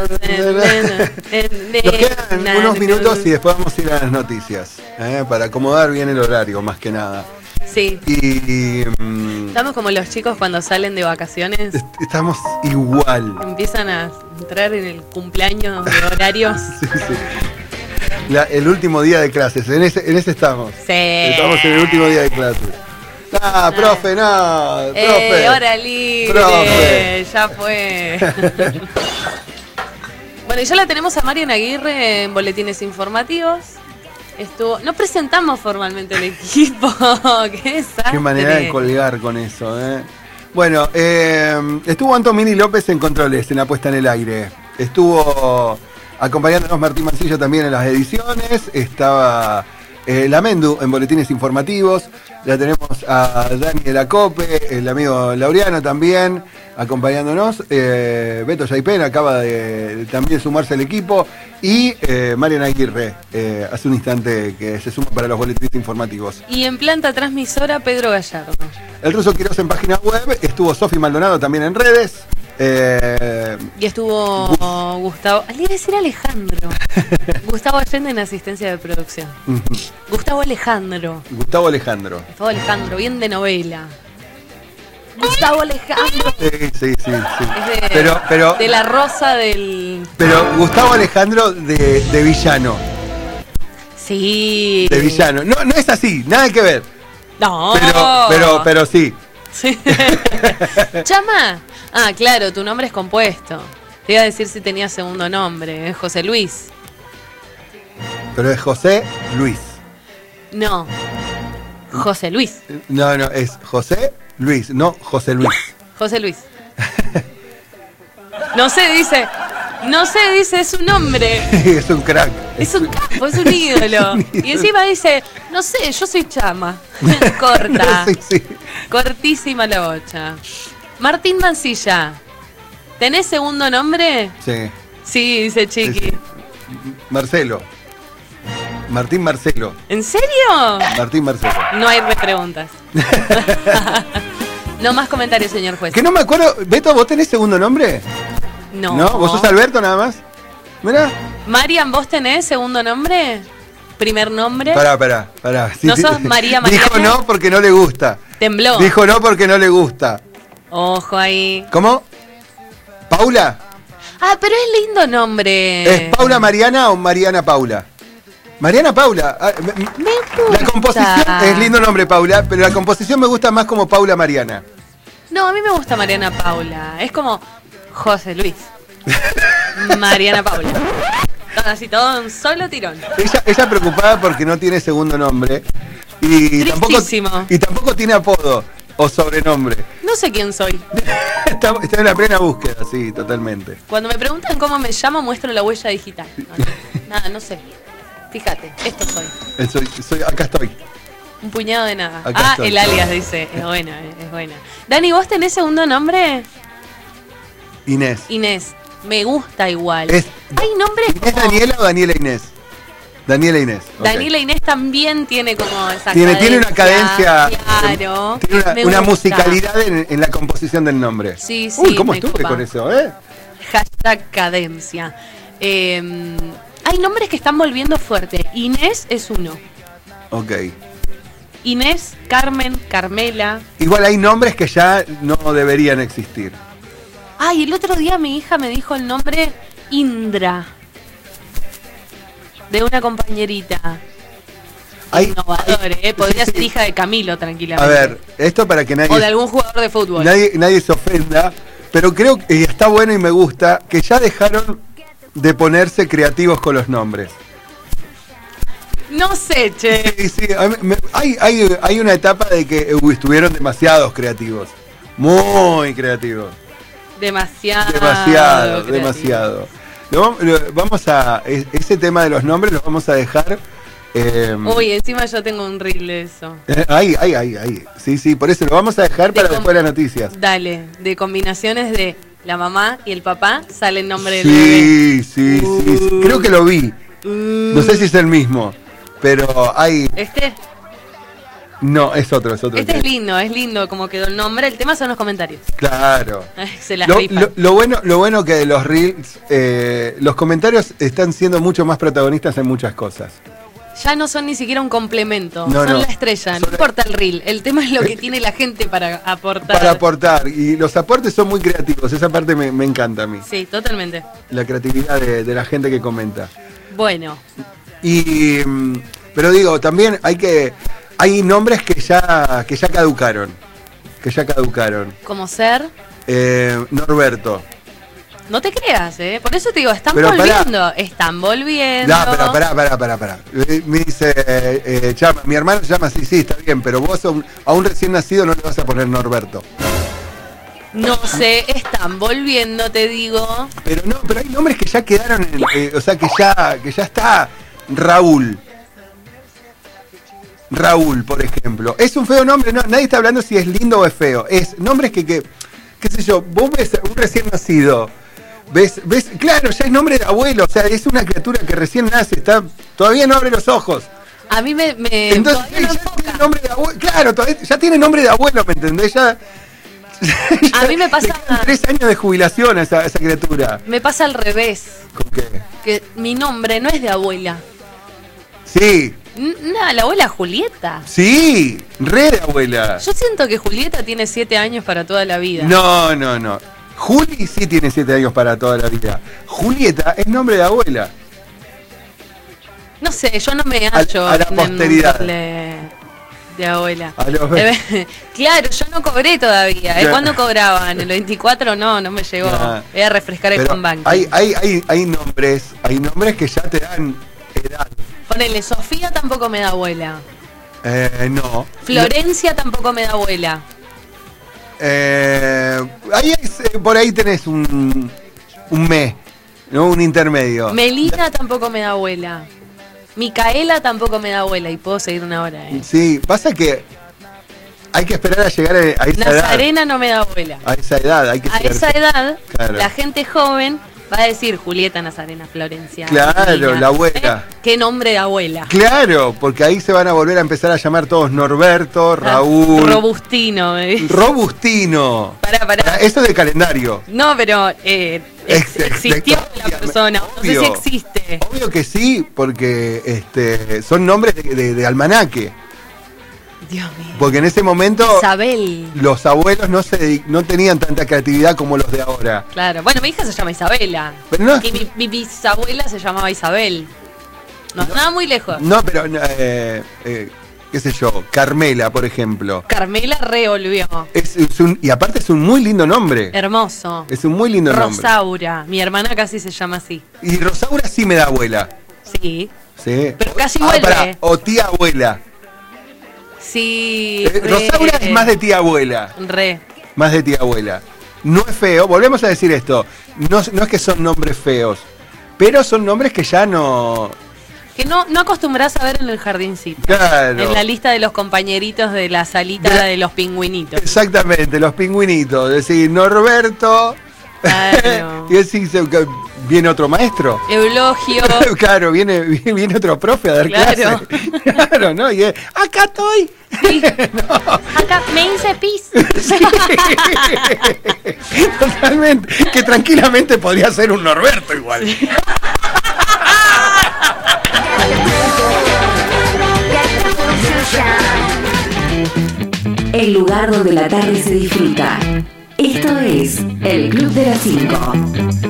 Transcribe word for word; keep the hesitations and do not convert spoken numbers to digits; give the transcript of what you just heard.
Nos quedan unos minutos y después vamos a ir a las noticias, ¿eh? Para acomodar bien el horario, más que nada. Sí. Y, y um, estamos como los chicos cuando salen de vacaciones. Est estamos igual. Empiezan a entrar en el cumpleaños de horarios. Sí, sí. La, el último día de clases, en ese, en ese estamos. Sí. Estamos en el último día de clases. Ah, ah, profe, no, eh, profe. Hora libre, profe. Ya fue. Bueno, y ya la tenemos a Marian Aguirre en Boletines Informativos. Estuvo, no presentamos formalmente el equipo. Qué desastre. Qué manera de colgar con eso, ¿eh? Bueno, eh, estuvo Antomini López en controles, en la puesta en el aire. Estuvo acompañándonos Martín Mancilla también en las ediciones. Estaba eh, la Mendu en Boletines Informativos. Ya tenemos a Dani de la Cope, el amigo Laureano también acompañándonos. Eh, Beto Yaipén acaba de, de también sumarse al equipo. Y eh, Marian Aguirre, eh, hace un instante que se suma para los Boletines Informativos. Y en planta transmisora, Pedro Gallardo. El Ruso Quiroz en página web. Estuvo Sofi Maldonado también en redes. Eh, y estuvo Gus Gustavo, le iba a decir Alejandro. Gustavo Allende en asistencia de producción. Uh-huh. Gustavo Alejandro. Gustavo Alejandro. Gustavo Alejandro, bien de novela. Gustavo Alejandro. Sí, sí, sí, sí. Es de, pero, pero, de la rosa del. Pero Gustavo Alejandro de, de villano. Sí. De villano. No, no es así, nada que ver. No. Pero, pero, pero sí. Sí. Chama. Ah, claro, tu nombre es compuesto. Te iba a decir si tenía segundo nombre, es José Luis. Pero es José Luis. No. José Luis. No, no, es José Luis, no José Luis. José Luis. No sé, dice. No sé, dice, es su nombre. Es un crack. Es un capo, es un ídolo. Y encima dice, no sé, yo soy Chama. Corta. Sí, sí. Cortísima la bocha. Martín Mancilla, ¿tenés segundo nombre? Sí. Sí, dice Chiqui. Sí, sí. Marcelo. Martín Marcelo. ¿En serio? Martín Marcelo. No hay preguntas. No más comentarios, señor juez. Que no me acuerdo. Beto, ¿vos tenés segundo nombre? No. ¿No? ¿Vos sos Alberto nada más? Mirá. Marian, ¿vos tenés segundo nombre? ¿Primer nombre? Pará, pará, pará. Sí, ¿No sos María Mariana? Dijo no porque no le gusta. Tembló. Dijo no porque no le gusta. Ojo ahí. ¿Cómo? ¿Paula? Ah, pero es lindo nombre. ¿Es Paula Mariana o Mariana Paula? Mariana Paula. Ah, me, me gusta. La composición es lindo nombre, Paula, pero la composición me gusta más como Paula Mariana. No, a mí me gusta Mariana Paula. Es como José Luis. Mariana Paula. Todo así, todo un solo tirón. Ella, ella preocupada porque no tiene segundo nombre. Y tampoco, y tampoco tiene apodo o sobrenombre. No sé quién soy. Está, está en la plena búsqueda, sí, totalmente. Cuando me preguntan cómo me llamo, muestro la huella digital. No, nada, no sé. Fíjate, esto soy. Soy, soy acá estoy. Un puñado de nada. Acá ah, estoy. El alias dice. Es buena, es buena. Dani, ¿vos tenés segundo nombre? Inés. Inés. Me gusta igual. Es, ¿Hay nombres ¿Inés como... Daniela o Daniela Inés? Daniela Inés. Okay. Daniela Inés también tiene como esa tiene, cadencia. Tiene una cadencia. Claro. Tiene una, una musicalidad en, en la composición del nombre. Sí, sí. Uy, ¿cómo estuve copa. con eso, eh? Hashtag cadencia. Eh, hay nombres que están volviendo fuerte. Inés es uno. Ok. Inés, Carmen, Carmela. Igual hay nombres que ya no deberían existir. Ay, el otro día mi hija me dijo el nombre Indra. De una compañerita. Hay, Innovador, hay, ¿eh? Podría sí, ser sí. hija de Camilo, tranquilamente. A ver, esto para que nadie... O de algún jugador de fútbol. Nadie, nadie se ofenda, pero creo que está bueno y me gusta que ya dejaron de ponerse creativos con los nombres. No sé, che. Sí, sí, me, hay, hay, hay una etapa de que uh, estuvieron demasiados creativos. Muy creativos. Demasiado. Demasiado, creativo. demasiado. Lo, lo, vamos a... Ese tema de los nombres los vamos a dejar... Eh, Uy, encima yo tengo un reel de eso. Eh, ahí, ahí, ahí, ahí. Sí, sí, por eso lo vamos a dejar de para después de las noticias. Dale, de combinaciones de la mamá y el papá sale el nombre del sí, bebé. Sí, uh, sí, sí. Creo que lo vi. Uh, no sé si es el mismo, pero hay... ¿Este? No, es otro, es otro. Este es lindo, es lindo como quedó el nombre. El tema son los comentarios. Claro. Se las Lo, rifan. lo, lo bueno, lo bueno que de los reels, eh, los comentarios están siendo mucho más protagonistas en muchas cosas. Ya no son ni siquiera un complemento, No, son no. la estrella, Son no la- importa el reel, el tema es lo que tiene la gente para aportar. Para aportar. Y los aportes son muy creativos. Esa parte me, me encanta a mí. Sí, totalmente. La creatividad de, de la gente que comenta. Bueno, Y mm, pero digo, también hay que hay nombres que ya que ya caducaron. Que ya caducaron. como ser, Eh, Norberto. no te creas, ¿eh? Por eso te digo, están Pero pará. volviendo, están volviendo. No, pero pará, pará, pará, pará. Eh, Me dice, eh, eh, Chama, mi hermano se llama así, sí, está bien, pero vos a un, a un recién nacido no le vas a poner Norberto. No sé, están volviendo, te digo. Pero no, pero hay nombres que ya quedaron, en, eh, o sea, que ya, que ya está Raúl. Raúl, por ejemplo. Es un feo nombre, no, nadie está hablando si es lindo o es feo. Es nombres que, que qué sé yo, vos ves a un recién nacido, ves, ves, claro, ya es nombre de abuelo, o sea, es una criatura que recién nace, está, todavía no abre los ojos. A mí me... me Entonces, todavía no ya enfoca. tiene nombre de abuelo, claro, todavía- ya tiene nombre de abuelo, ¿me entendés? Ya, A mí me pasa- le quedan tres años de jubilación a esa, a esa criatura. Me pasa al revés, ¿Con qué? que mi nombre no es de abuela. Sí, N- No, la abuela Julieta. sí, re de abuela. Yo siento que Julieta tiene siete años para toda la vida. No, no, no. Juli sí tiene siete años para toda la vida. Julieta es nombre de abuela. No sé, yo no me hallo a la en posteridad. nombre de abuela. A los- Eh, claro, yo no cobré todavía. ¿eh? Claro. ¿Cuándo cobraban? ¿El veinticuatro? No, no me llegó. Nah. Voy a refrescar el Pero home banking. hay, hay, hay, hay nombres, hay nombres que ya te dan edad. Ponele, Sofía tampoco me da abuela. Eh, no. Florencia tampoco me da abuela. Eh, ahí es, eh, por ahí tenés un, un me, ¿no? Un intermedio. Melina tampoco me da abuela. Micaela tampoco me da abuela. Y puedo seguir una hora, ¿eh? Sí, pasa que hay que esperar a llegar a, a esa edad. Nazarena no me da abuela. A esa edad, hay que A llegar- esa edad, Claro. la gente joven va a decir Julieta, Nazarena, Florencia. Claro, Melina. la abuela. ¿Eh? ¿Qué nombre de abuela? Claro, porque ahí se van a volver a empezar a llamar todos Norberto, Raúl, Ah, Robustino. me dice. Robustino. Pará, pará. Ah, Eso de calendario. No, pero eh, ex- Ex- ex- existió de- la persona. No sé si obvio. existe. Obvio que sí, porque este, son nombres de, de- de almanaque. Dios mío. Porque en ese momento Isabel. los abuelos no se dedi- no tenían tanta creatividad como los de ahora. Claro. Bueno, mi hija se llama Isabela. Pero no- Y mi, mi bisabuela se llamaba Isabel. No, No. nada muy lejos. No, pero eh, eh, qué sé yo, Carmela, por ejemplo. Carmela revolvió. Es, es un, y aparte es un muy lindo nombre. Hermoso. Es un muy lindo nombre. Rosaura. Mi hermana casi se llama así. Y Rosaura sí me da abuela. Sí. Sí. Pero casi Ah, vuelve. pará, o tía abuela. Sí. Eh, re. Rosaura es más de tía abuela. Re. Más de tía abuela. No es feo, volvemos a decir esto. No, no es que son nombres feos, pero son nombres que ya no. Que no, no acostumbrás a ver en el jardincito. Claro. En la lista de los compañeritos de la salita De de, la- los pingüinitos. Exactamente, los pingüinitos. Es decir, Norberto. Claro. Y decís, que viene otro maestro. Eulogio. Claro, viene, viene, viene otro profe a dar Claro. clase. Claro, ¿no? Y es, acá estoy. Sí. Acá me hice pis. Totalmente. Que tranquilamente podría ser un Norberto igual. El lugar donde la tarde se disfruta. Esto es el Club de las cinco.